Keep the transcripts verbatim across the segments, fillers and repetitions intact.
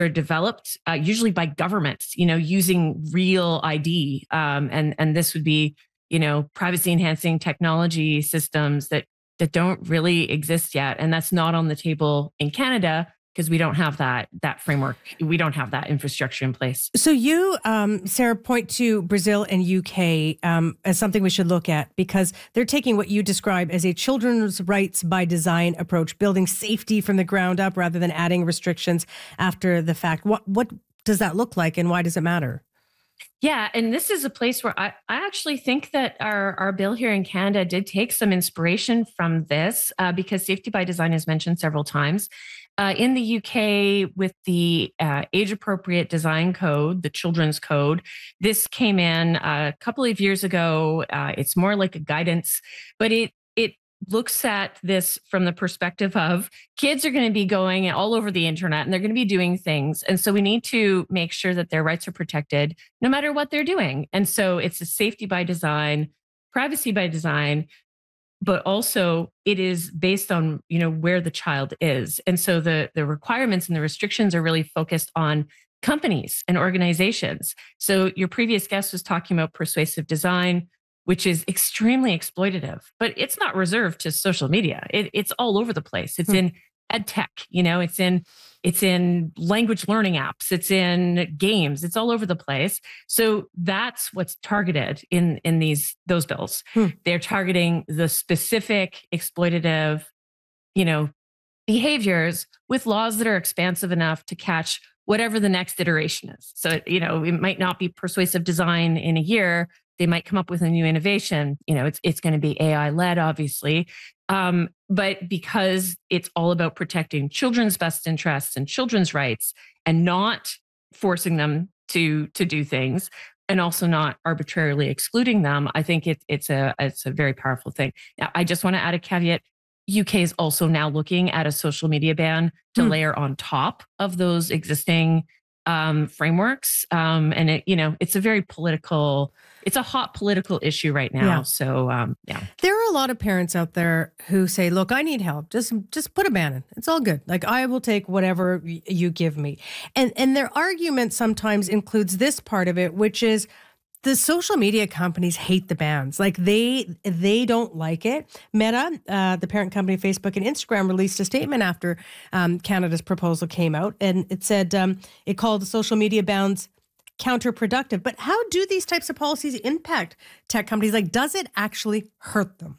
are developed uh, usually by governments, you know, using real I D. Um, and, and this would be, you know, privacy enhancing technology systems that, that don't really exist yet. And that's not on the table in Canada because we don't have that, that framework. We don't have that infrastructure in place. So you, um, Sarah, point to Brazil and U K um, as something we should look at because they're taking what you describe as a children's rights by design approach, building safety from the ground up rather than adding restrictions after the fact. What what does that look like and why does it matter? Yeah, and this is a place where I, I actually think that our, our bill here in Canada did take some inspiration from this uh, because safety by design is mentioned several times. Uh, in the U K, with the uh, age-appropriate design code, the children's code, this came in a couple of years ago. Uh, it's more like a guidance, but it it looks at this from the perspective of kids are going to be going all over the internet and they're going to be doing things. And so we need to make sure that their rights are protected no matter what they're doing. And so it's a safety by design, privacy by design, but also it is based on, you know, where the child is. And so the, the requirements and the restrictions are really focused on companies and organizations. So your previous guest was talking about persuasive design, which is extremely exploitative, but it's not reserved to social media. It, it's all over the place. It's hmm. in ed tech, you know, it's in it's in language learning apps, it's in games, it's all over the place. So that's what's targeted in in these those bills. Hmm. They're targeting the specific exploitative, you know, behaviors with laws that are expansive enough to catch whatever the next iteration is. So, you know, it might not be persuasive design in a year. They might come up with a new innovation. You know, it's it's going to be A I led, obviously. Um, but because it's all about protecting children's best interests and children's rights and not forcing them to to do things and also not arbitrarily excluding them, I think it, it's a it's a very powerful thing. Now, I just want to add a caveat. U K is also now looking at a social media ban to mm. layer on top of those existing um, frameworks. Um, and it, you know, it's a very political, it's a hot political issue right now. Yeah. So, um, yeah. There are a lot of parents out there who say, look, I need help. Just, just put a ban in. It's all good. Like, I will take whatever y- you give me. And, and their argument sometimes includes this part of it, which is, the social media companies hate the bans. Like they they don't like it. Meta, uh, the parent company of Facebook and Instagram, released a statement after um, Canada's proposal came out. And it said um, it called the social media bans counterproductive. But how do these types of policies impact tech companies? Like, does it actually hurt them?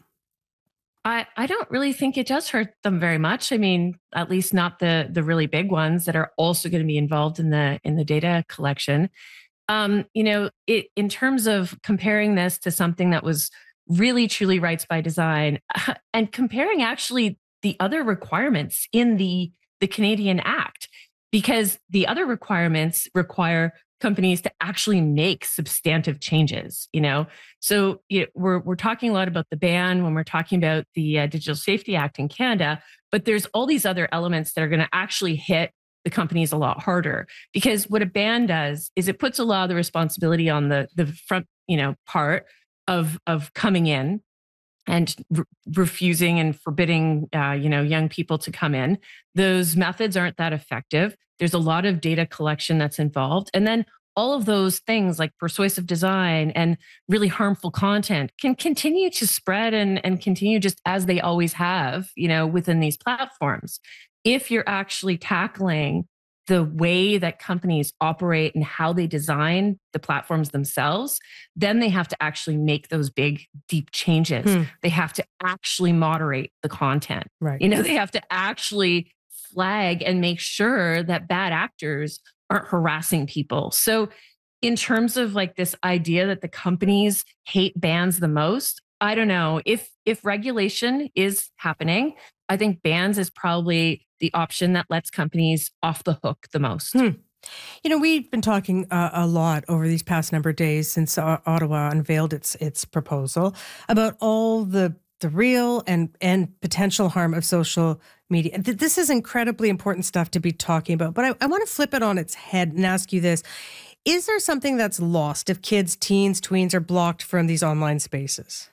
I, I don't really think it does hurt them very much. I mean, at least not the the really big ones that are also going to be involved in the in the data collection. Um, you know, it, in terms of comparing this to something that was really truly rights by design and comparing actually the other requirements in the, the Canadian Act, because the other requirements require companies to actually make substantive changes, you know? So you know, we're, we're talking a lot about the ban when we're talking about the uh, Digital Safety Act in Canada, but there's all these other elements that are going to actually hit the companies a lot harder, because what a ban does is it puts a lot of the responsibility on the the front, you know, part of of coming in and re- refusing and forbidding, uh, you know, young people to come in. Those methods aren't that effective. There's a lot of data collection that's involved, and then all of those things like persuasive design and really harmful content can continue to spread and and continue just as they always have, you know, within these platforms. If you're actually tackling the way that companies operate and how they design the platforms themselves, then they have to actually make those big, deep changes. Hmm. They have to actually moderate the content. Right. You know, they have to actually flag and make sure that bad actors aren't harassing people. So in terms of like this idea that the companies hate bans the most, I don't know. If if regulation is happening, I think bans is probably the option that lets companies off the hook the most. Hmm. You know, we've been talking uh, a lot over these past number of days since uh, Ottawa unveiled its its proposal about all the the real and and potential harm of social media. This is incredibly important stuff to be talking about, but I, I want to flip it on its head and ask you this. Is there something that's lost if kids, teens, tweens are blocked from these online spaces?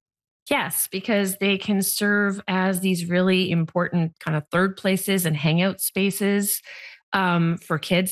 Yes, because they can serve as these really important kind of third places and hangout spaces. um, for kids